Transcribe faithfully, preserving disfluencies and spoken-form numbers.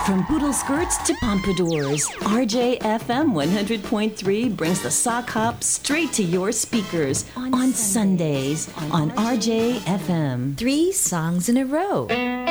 From poodle skirts to pompadours, R J F M one hundred point three brings the sock hop straight to your speakers on, on Sundays, Sundays on, on R J F M. Three songs in a row.